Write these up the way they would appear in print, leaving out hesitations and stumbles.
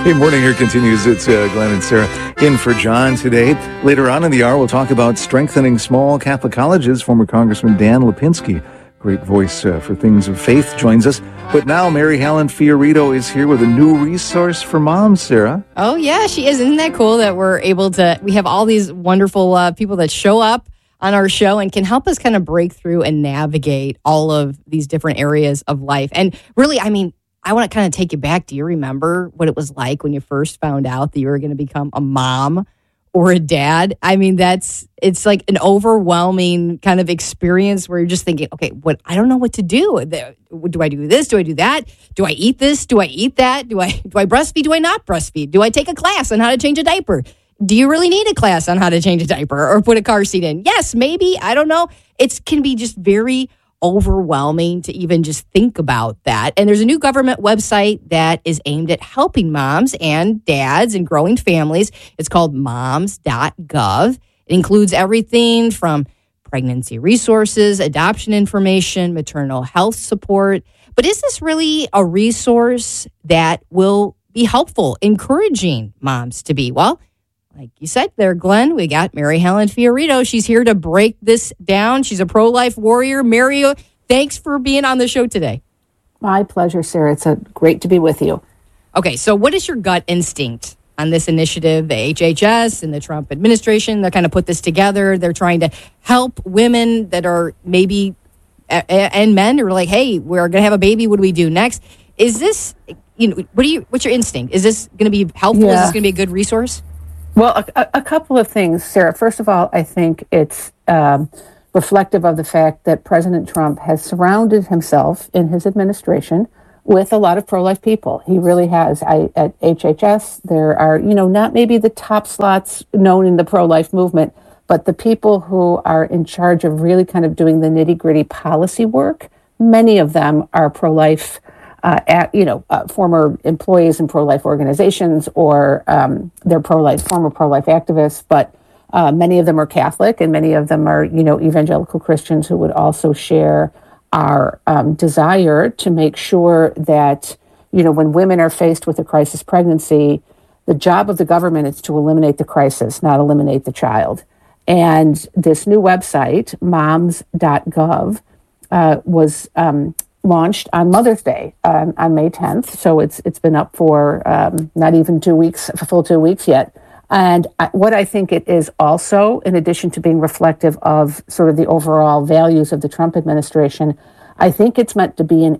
Hey, morning here continues. It's Glenn and Sarah in for John today. Later on in the hour, we'll talk about strengthening small Catholic colleges. Former Congressman Dan Lipinski, great voice for things of faith, joins us. But now Mary Helen Fiorito is here with a new resource for moms, Sarah. Oh, yeah, she is. Isn't that cool that we have all these wonderful people that show up on our show and can help us kind of break through and navigate all of these different areas of life. And really, I want to kind of take you back. Do you remember what it was like when you first found out that you were going to become a mom or a dad? It's like an overwhelming kind of experience where you're just thinking, okay, I don't know what to do. Do I do this? Do I do that? Do I eat this? Do I eat that? Do I breastfeed? Do I not breastfeed? Do I take a class on how to change a diaper? Do you really need a class on how to change a diaper or put a car seat in? Yes, maybe. I don't know. It can be just very overwhelming to even just think about that. And there's a new government website that is aimed at helping moms and dads and growing families. It's called moms.gov. It includes everything from pregnancy resources, adoption information, maternal health support. But is this really a resource that will be helpful, encouraging moms to be? Well, like you said there, Glenn, we got Mary Helen Fiorito. She's here to break this down. She's a pro-life warrior. Mary, thanks for being on the show today. My pleasure, Sarah. It's great to be with you. Okay, so what is your gut instinct on this initiative? The HHS and the Trump administration, they kind of put this together. They're trying to help women that are maybe, and men who are like, hey, we're going to have a baby. What do we do next? Is this, what's your instinct? Is this going to be helpful? Yeah. Is this going to be a good resource? Well, a couple of things, Sarah. First of all, I think it's reflective of the fact that President Trump has surrounded himself in his administration with a lot of pro-life people. He really has. At HHS, there are, not maybe the top slots known in the pro-life movement, but the people who are in charge of really kind of doing the nitty-gritty policy work, many of them are pro-life former employees in pro-life organizations, or they're former pro-life activists, but many of them are Catholic, and many of them are, evangelical Christians who would also share our desire to make sure that, when women are faced with a crisis pregnancy, the job of the government is to eliminate the crisis, not eliminate the child. And this new website, moms.gov, was launched on Mother's Day on May 10th. So it's been up for not even 2 weeks, a full 2 weeks yet. And what I think it is also, in addition to being reflective of sort of the overall values of the Trump administration, I think it's meant to be an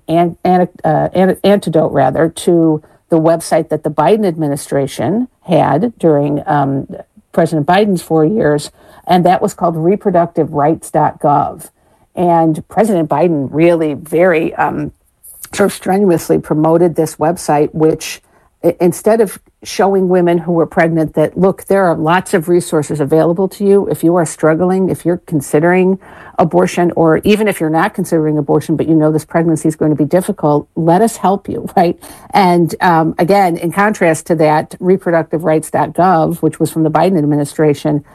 antidote, rather, to the website that the Biden administration had during President Biden's 4 years, and that was called reproductiverights.gov. And President Biden really very sort of strenuously promoted this website, which instead of showing women who were pregnant that, look, there are lots of resources available to you if you are struggling, if you're considering abortion, or even if you're not considering abortion, but this pregnancy is going to be difficult, let us help you, right? And again, in contrast to that, reproductiverights.gov, which was from the Biden administration,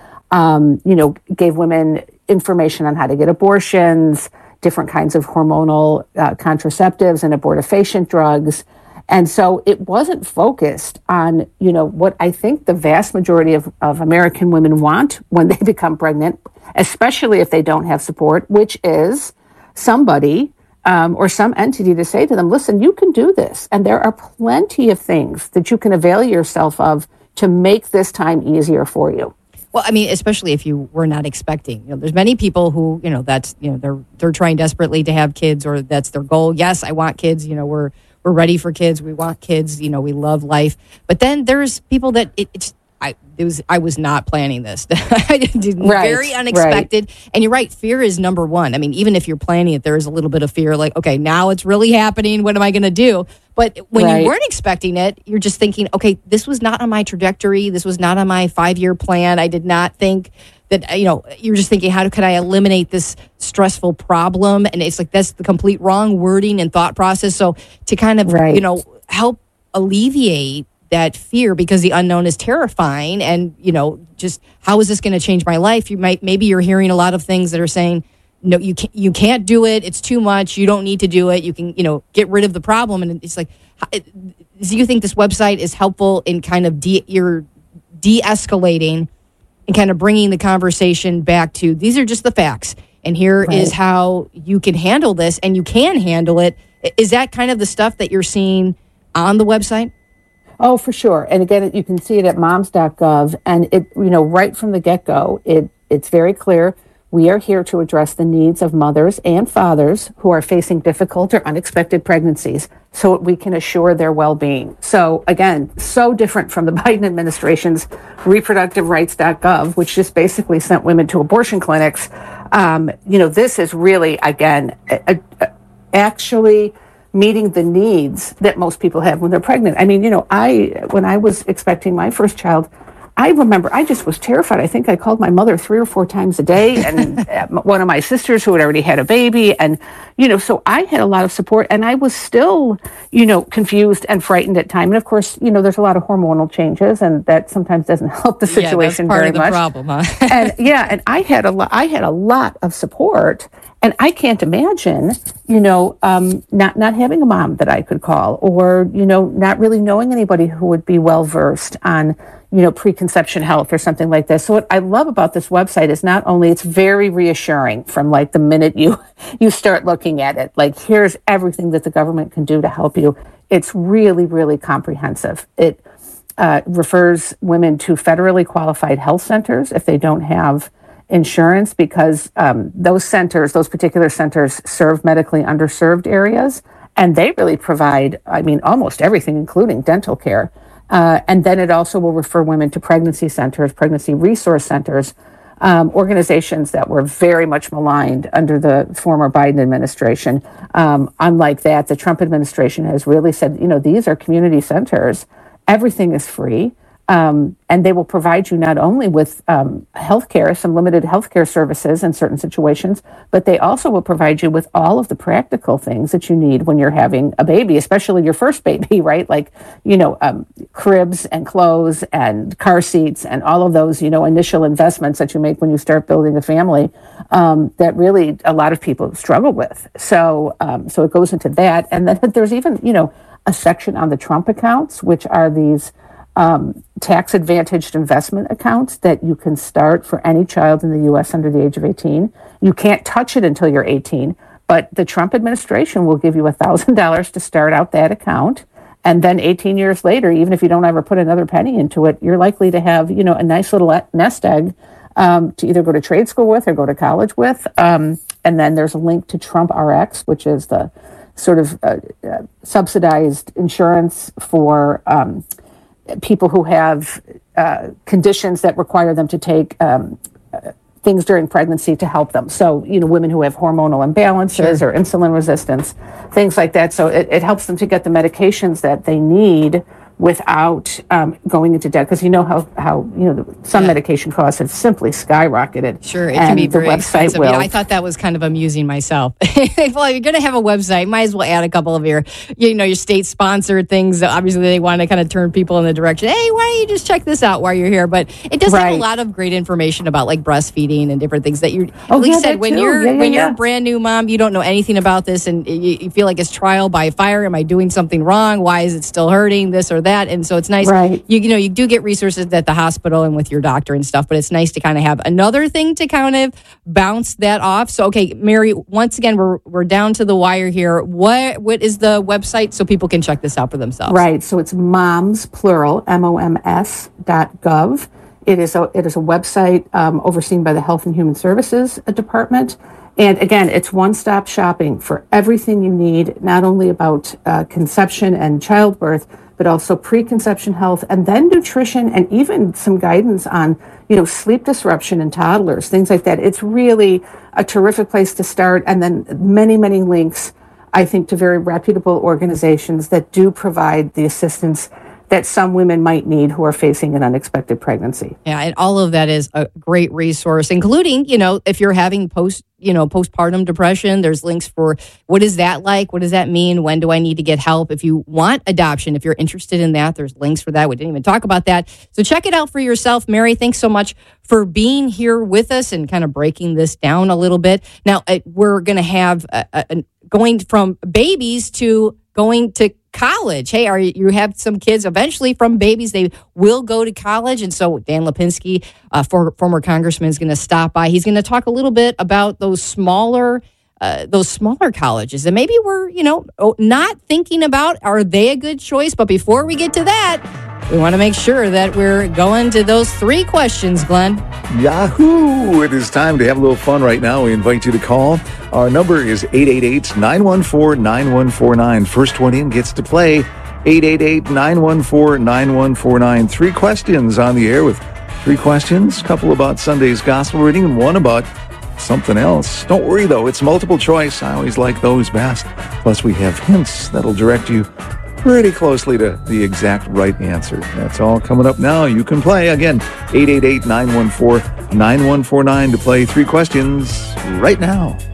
gave women information on how to get abortions, different kinds of hormonal contraceptives and abortifacient drugs. And so it wasn't focused on, what I think the vast majority of American women want when they become pregnant, especially if they don't have support, which is somebody or some entity to say to them, listen, you can do this. And there are plenty of things that you can avail yourself of to make this time easier for you. Well, especially if you were not expecting. There's many people who, they're trying desperately to have kids, or that's their goal. Yes, I want kids. We're ready for kids. We want kids. We love life. But then there's people that I was not planning this. Very unexpected. Right. And you're right. Fear is number one. Even if you're planning it, there is a little bit of fear. Like, okay, now it's really happening. What am I going to do? But when you weren't expecting it, you're just thinking, okay, this was not on my trajectory. This was not on my 5-year plan. I did not think that, you're just thinking, how can I eliminate this stressful problem? And it's like, that's the complete wrong wording and thought process. So to kind of, help alleviate that fear, because the unknown is terrifying, and just how is this going to change my life? Maybe you're hearing a lot of things that are saying, no, you can't do it. It's too much. You don't need to do it. You can, get rid of the problem. And it's like, do you think this website is helpful in kind of you're de-escalating and kind of bringing the conversation back to these are just the facts, and here is how you can handle this, and you can handle it? Is that kind of the stuff that you're seeing on the website? Oh, for sure. And again, you can see it at moms.gov, and it, right from the get-go, it's very clear. We are here to address the needs of mothers and fathers who are facing difficult or unexpected pregnancies so we can assure their well-being. So again, so different from the Biden administration's reproductiverights.gov, which just basically sent women to abortion clinics. This is really, again, actually meeting the needs that most people have when they're pregnant. I mean, when I was expecting my first child, I remember I just was terrified. I think I called my mother 3 or 4 times a day, and one of my sisters who had already had a baby. And, so I had a lot of support, and I was still, confused and frightened at times. And of course, there's a lot of hormonal changes, and that sometimes doesn't help the situation very much. That's part of the problem, huh? and I had a lot of support. And I can't imagine, not having a mom that I could call, or, not really knowing anybody who would be well versed on, preconception health or something like this. So what I love about this website is not only it's very reassuring from like the minute you start looking at it, like here's everything that the government can do to help you. It's really, really comprehensive. It refers women to federally qualified health centers if they don't have insurance, because those particular centers serve medically underserved areas, and they really provide, almost everything, including dental care. And then it also will refer women to pregnancy centers, pregnancy resource centers, organizations that were very much maligned under the former Biden administration. Unlike that, the Trump administration has really said, these are community centers. Everything is free. And they will provide you not only with healthcare, some limited healthcare services in certain situations, but they also will provide you with all of the practical things that you need when you're having a baby, especially your first baby, right? Like, cribs and clothes and car seats and all of those, initial investments that you make when you start building a family that really a lot of people struggle with. So it goes into that. And then there's even, a section on the Trump accounts, which are these tax-advantaged investment accounts that you can start for any child in the U.S. under the age of 18. You can't touch it until you're 18, but the Trump administration will give you $1,000 to start out that account. And then 18 years later, even if you don't ever put another penny into it, you're likely to have, a nice little nest egg to either go to trade school with or go to college with. And then there's a link to Trump RX, which is the sort of subsidized insurance for people who have conditions that require them to take things during pregnancy to help them. So, women who have hormonal imbalances or insulin resistance, things like that. So it helps them to get the medications that they need without going into debt, because how some medication costs have simply skyrocketed. Sure, it can be very expensive. Yeah, I thought that was kind of amusing myself. Well, if you're going to have a website, might as well add a couple of your state-sponsored things. Obviously, they want to kind of turn people in the direction, hey, why don't you just check this out while you're here? But it does have a lot of great information about like breastfeeding and different things that you, when you're a brand new mom, you don't know anything about this, and you feel like it's trial by fire. Am I doing something wrong? Why is it still hurting? This or that? And so it's nice. Right. You do get resources at the hospital and with your doctor and stuff, but it's nice to kind of have another thing to kind of bounce that off. So, okay, Mary, once again, we're down to the wire here. What is the website so people can check this out for themselves? Right. So it's moms, plural, MOMS.gov. It is a website overseen by the Health and Human Services Department. And again, it's one-stop shopping for everything you need, not only about conception and childbirth, but also preconception health, and then nutrition, and even some guidance on, sleep disruption in toddlers, things like that. It's really a terrific place to start. And then many, many links, I think, to very reputable organizations that do provide the assistance that some women might need who are facing an unexpected pregnancy. Yeah, and all of that is a great resource, including, if you're having postpartum depression, there's links for what is that like? What does that mean? When do I need to get help? If you want adoption, if you're interested in that, there's links for that. We didn't even talk about that. So check it out for yourself. Mary, thanks so much for being here with us and kind of breaking this down a little bit. Now, we're going to have going from babies to going to college. Hey, you have some kids eventually from babies, they will go to college. And so Dan Lipinski, former congressman, is going to stop by. He's going to talk a little bit about those smaller colleges that maybe we're, not thinking about. Are they a good choice? But before we get to that, we want to make sure that we're going to those 3 questions, Glenn. Yahoo! It is time to have a little fun right now. We invite you to call. Our number is 888-914-9149. First one in gets to play. 888-914-9149. 3 questions on the air with 3 questions. A couple about Sunday's gospel reading and one about something else. Don't worry, though. It's multiple choice. I always like those best. Plus, we have hints that'll direct you pretty closely to the exact right answer. That's all coming up now. You can play. Again, 888-914-9149 to play 3 questions right now.